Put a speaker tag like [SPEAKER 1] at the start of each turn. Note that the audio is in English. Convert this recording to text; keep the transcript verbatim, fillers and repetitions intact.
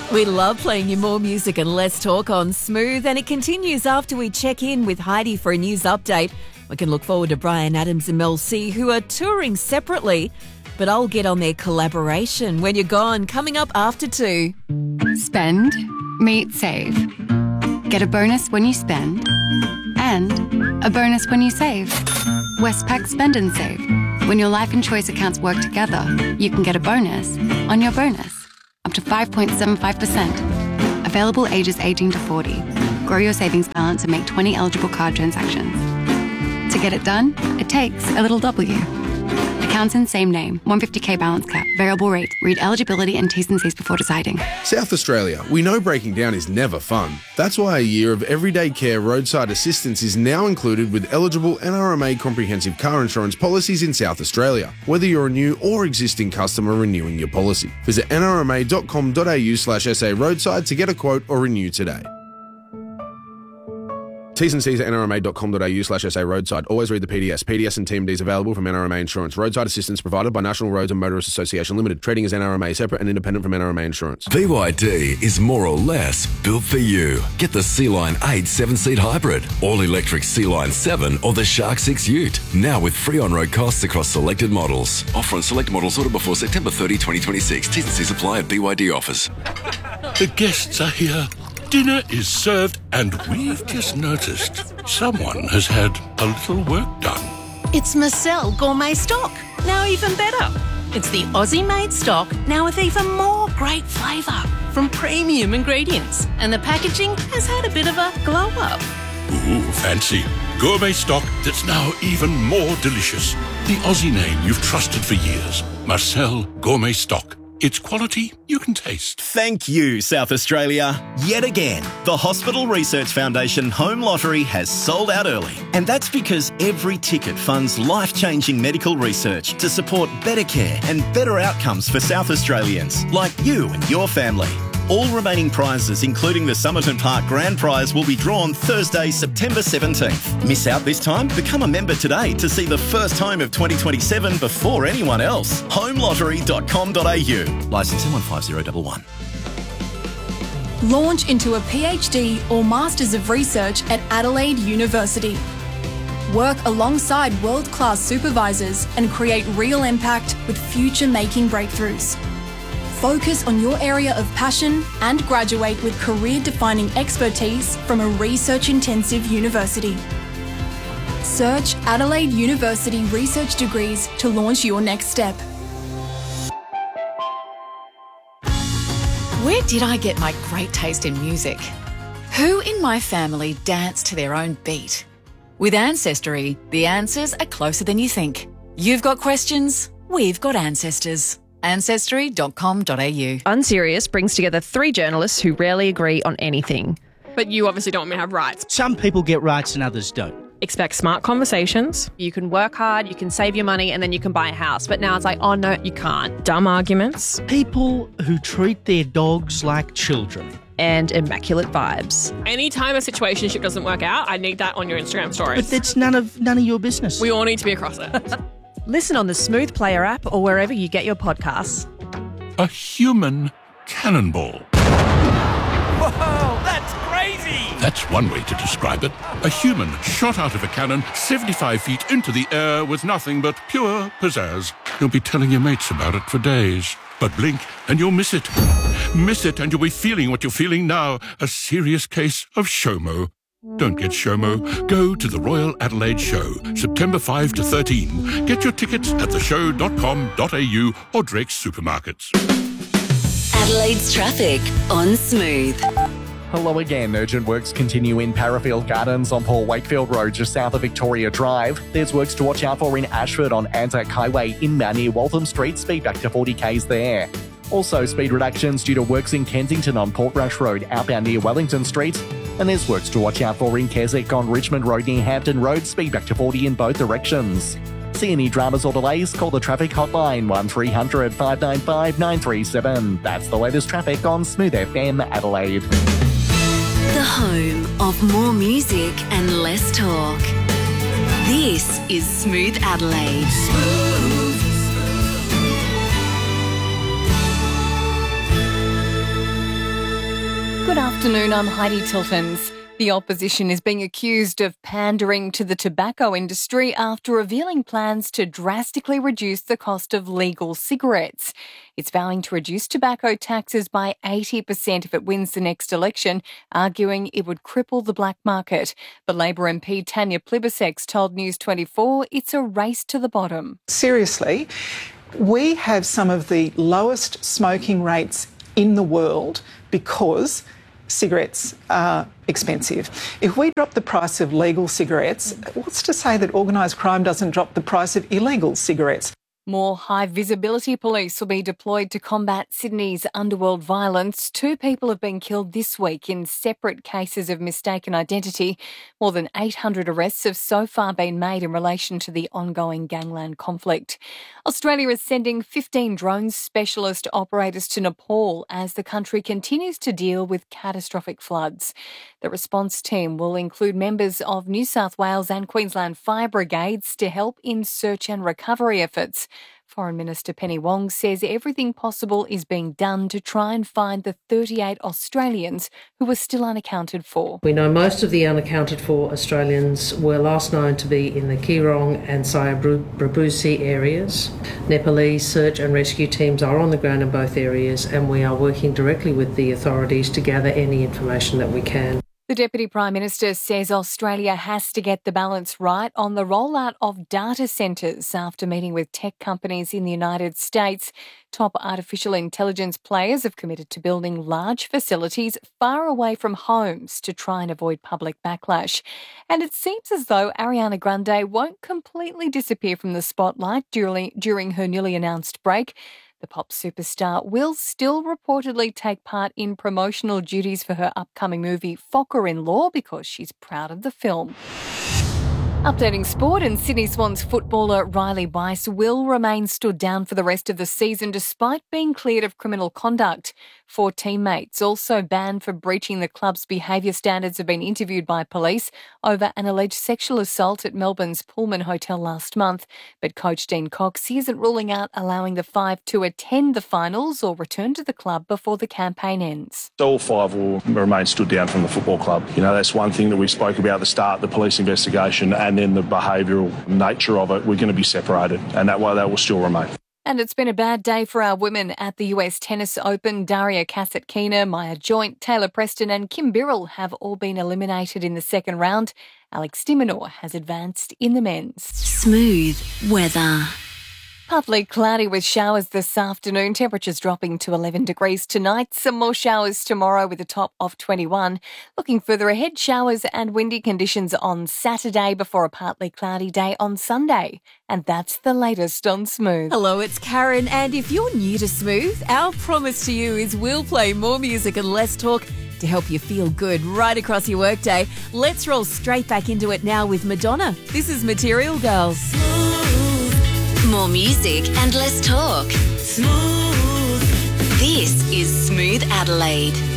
[SPEAKER 1] We love playing you more music and less talk on Smooth, and it continues after we check in with Heidi for a news update. We can look forward to Bryan Adams and Mel C, who are touring separately, but I'll get on their collaboration when you're gone, coming up after two.
[SPEAKER 2] Spend, meet, save. Get a bonus when you spend, and a bonus when you save. Westpac Spend and Save. When your life and choice accounts work together, you can get a bonus on your bonus. Up to five point seven five percent. Available ages eighteen to forty. Grow your savings balance and make twenty eligible card transactions. To get it done, it takes a little W. Accounts in same name. one hundred fifty thousand balance cap. Variable rate. Read eligibility and T's and C's before deciding.
[SPEAKER 3] South Australia, we know breaking down is never fun. That's why a year of everyday care roadside assistance is now included with eligible N R M A comprehensive car insurance policies in South Australia, whether you're a new or existing customer renewing your policy. Visit n r m a dot com dot a u slash s a roadside to get a quote or renew today. T's and C's at n r m a dot com dot a u slash s a roadside. Always read the P D S. P D S and T M Ds available from N R M A Insurance. Roadside assistance provided by National Roads and Motorists Association Limited. Trading as N R M A, separate and independent from N R M A Insurance.
[SPEAKER 4] B Y D is more or less built for you. Get the Sea-Line eight seven-seat hybrid, all-electric Sea-Line seven or the Shark six Ute. Now with free on-road costs across selected models. Offer on select models ordered before September thirtieth, twenty twenty-six. T's and C's apply at B Y D offers.
[SPEAKER 5] The guests are here. Dinner is served, and we've just noticed someone has had a little work done.
[SPEAKER 6] It's Marcel Gourmet Stock, now even better. It's the Aussie-made stock, now with even more great flavour from premium ingredients. And the packaging has had a bit of a glow-up.
[SPEAKER 5] Ooh, fancy. Gourmet stock that's now even more delicious. The Aussie name you've trusted for years. Marcel Gourmet Stock. It's quality you can taste.
[SPEAKER 7] Thank you, South Australia. Yet again, the Hospital Research Foundation Home Lottery has sold out early. And that's because every ticket funds life-changing medical research to support better care and better outcomes for South Australians, like you and your family. All remaining prizes, including the Somerton Park Grand Prize, will be drawn Thursday, September seventeenth. Miss out this time? Become a member today to see the first home of twenty twenty-seven before anyone else. home lottery dot com dot a u. Licence M one five zero one one.
[SPEAKER 8] Launch into a PhD or Masters of Research at Adelaide University. Work alongside world-class supervisors and create real impact with future-making breakthroughs. Focus on your area of passion and graduate with career-defining expertise from a research-intensive university. Search Adelaide University Research Degrees to launch your next step.
[SPEAKER 9] Where did I get my great taste in music? Who in my family danced to their own beat? With Ancestry, the answers are closer than you think. You've got questions, we've got ancestors. ancestry dot com dot a u.
[SPEAKER 10] Unserious brings together three journalists who rarely agree on anything.
[SPEAKER 11] But you obviously don't want me to have rights.
[SPEAKER 12] Some people get rights and others don't.
[SPEAKER 11] Expect smart conversations.
[SPEAKER 10] You can work hard, you can save your money, and then you can buy a house. But now it's like, oh no, you can't.
[SPEAKER 11] Dumb arguments.
[SPEAKER 12] People who treat their dogs like children.
[SPEAKER 10] And immaculate vibes.
[SPEAKER 11] Anytime a situationship doesn't work out, I need that on your Instagram stories.
[SPEAKER 12] But that's none of none of your business.
[SPEAKER 11] We all need to be across it.
[SPEAKER 10] Listen on the Smooth Player app or wherever you get your podcasts.
[SPEAKER 5] A human cannonball.
[SPEAKER 13] Whoa, that's crazy!
[SPEAKER 5] That's one way to describe it. A human shot out of a cannon seventy-five feet into the air with nothing but pure pizzazz. You'll be telling your mates about it for days. But blink and you'll miss it. Miss it and you'll be feeling what you're feeling now. A serious case of SHOMO. Don't get SHOMO. Go to the Royal Adelaide Show, September fifth to thirteenth. Get your tickets at the show dot com dot a u or Drake's Supermarkets.
[SPEAKER 14] Adelaide's traffic on Smooth.
[SPEAKER 15] Hello again. Urgent works continue in Parafield Gardens on Paul Wakefield Road, just south of Victoria Drive. There's works to watch out for in Ashford on Anzac Highway inbound near Waltham Street. Speed back to forty k's there. Also, speed reductions due to works in Kensington on Portrush Road outbound near Wellington Street. And there's works to watch out for in Keswick on Richmond Road near Hampton Road. Speed back to forty in both directions. See any dramas or delays? Call the traffic hotline one three hundred, five nine five, nine three seven. That's the latest traffic on Smooth F M Adelaide.
[SPEAKER 14] The home of more music and less talk. This is Smooth Adelaide. Smooth. Smooth. 'Cause
[SPEAKER 2] Good afternoon, I'm Heidi Tiltons. The opposition is being accused of pandering to the tobacco industry after revealing plans to drastically reduce the cost of legal cigarettes. It's vowing to reduce tobacco taxes by eighty percent if it wins the next election, arguing it would cripple the black market. But Labor M P Tanya Plibersek told News twenty-four it's a race to the bottom.
[SPEAKER 16] Seriously, we have some of the lowest smoking rates in the world because cigarettes are expensive. If we drop the price of legal cigarettes, what's to say that organised crime doesn't drop the price of illegal cigarettes?
[SPEAKER 2] More high-visibility police will be deployed to combat Sydney's underworld violence. Two people have been killed this week in separate cases of mistaken identity. More than eight hundred arrests have so far been made in relation to the ongoing gangland conflict. Australia is sending fifteen drone specialist operators to Nepal as the country continues to deal with catastrophic floods. The response team will include members of New South Wales and Queensland fire brigades to help in search and recovery efforts. Foreign Minister Penny Wong says everything possible is being done to try and find the thirty-eight Australians who are still unaccounted for.
[SPEAKER 17] We know most of the unaccounted for Australians were last known to be in the Keerong and Sayabrabusi areas. Nepalese search and rescue teams are on the ground in both areas, and we are working directly with the authorities to gather any information that we can.
[SPEAKER 2] The Deputy Prime Minister says Australia has to get the balance right on the rollout of data centres after meeting with tech companies in the United States. Top artificial intelligence players have committed to building large facilities far away from homes to try and avoid public backlash. And it seems as though Ariana Grande won't completely disappear from the spotlight during, during her newly announced break. The pop superstar will still reportedly take part in promotional duties for her upcoming movie Focker-in-Law because she's proud of the film. Updating sport, and Sydney Swans footballer Riley Bice will remain stood down for the rest of the season despite being cleared of criminal conduct. Four teammates, also banned for breaching the club's behaviour standards, have been interviewed by police over an alleged sexual assault at Melbourne's Pullman Hotel last month. But coach Dean Cox isn't ruling out allowing the five to attend the finals or return to the club before the campaign ends.
[SPEAKER 18] All five will remain stood down from the football club. You know, that's one thing that we spoke about at the start, the police investigation, and then the behavioural nature of it. We're going to be separated, and that way that will still remain.
[SPEAKER 2] And it's been a bad day for our women at the U S Tennis Open. Daria Kasatkina, Maya Joint, Taylor Preston and Kim Birrell have all been eliminated in the second round. Alex de Minaur has advanced in the men's.
[SPEAKER 14] Smooth weather.
[SPEAKER 2] Partly cloudy with showers this afternoon. Temperatures dropping to eleven degrees tonight. Some more showers tomorrow with a top of twenty-one. Looking further ahead, showers and windy conditions on Saturday before a partly cloudy day on Sunday. And that's the latest on Smooth.
[SPEAKER 1] Hello, it's Karen. And if you're new to Smooth, our promise to you is we'll play more music and less talk to help you feel good right across your workday. Let's roll straight back into it now with Madonna. This is Material Girls.
[SPEAKER 14] More music and less talk. Smooth. This is Smooth Adelaide.